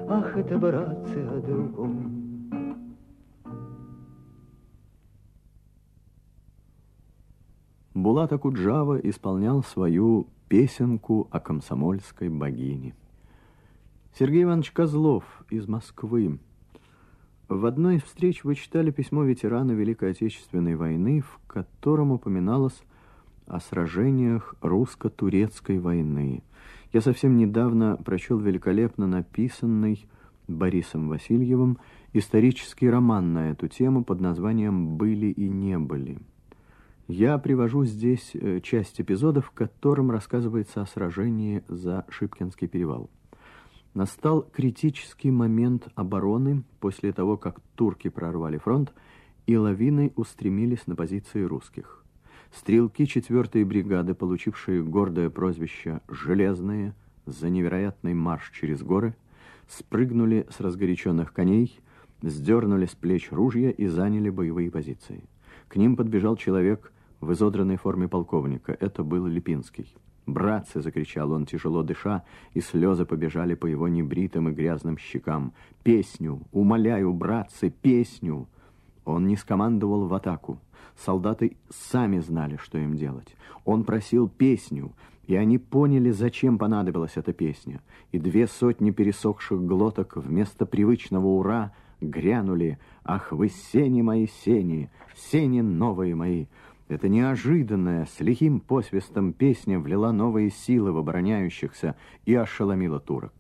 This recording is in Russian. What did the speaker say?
ах, это, братцы, о другом. Булат Акуджава исполнял свою песенку о комсомольской богине. Сергей Иванович Козлов из Москвы. В одной из встреч вы читали письмо ветерана Великой Отечественной войны, в котором упоминалось о сражениях русско-турецкой войны. Я совсем недавно прочел великолепно написанный Борисом Васильевым исторический роман на эту тему под названием «Были и не были». Я привожу здесь часть эпизода, в котором рассказывается о сражении за Шипкинский перевал. Настал критический момент обороны после того, как турки прорвали фронт и лавиной устремились на позиции русских. Стрелки 4-й бригады, получившие гордое прозвище «Железные» за невероятный марш через горы, спрыгнули с разгоряченных коней, сдернули с плеч ружья и заняли боевые позиции. К ним подбежал человек в изодранной форме полковника. Это был Липинский. «Братцы!» — закричал он, тяжело дыша, и слезы побежали по его небритым и грязным щекам. «Песню! Умоляю, братцы, песню!» Он не скомандовал в атаку. Солдаты сами знали, что им делать. Он просил песню, и они поняли, зачем понадобилась эта песня. И 200 пересохших глоток вместо привычного «Ура!» грянули: «Ах вы, сени мои, сени, сени новые мои!» Эта неожиданная, с лихим посвистом песня влила новые силы в обороняющихся и ошеломила турок.